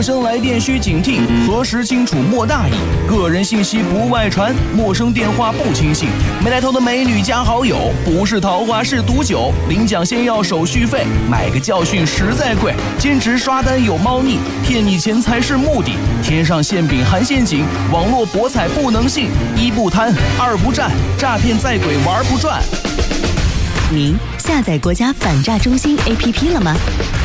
陌生来电需警惕，核实清楚莫大意，个人信息不外传，陌生电话不轻信，没来头的美女加好友，不是桃花是毒酒，领奖先要手续费，买个教训实在贵，兼职刷单有猫腻，骗你钱财是目的，天上馅饼含陷阱，网络博彩不能信，一不贪二不占，诈骗在鬼玩不转。 您下载国家反诈中心 APP 了吗？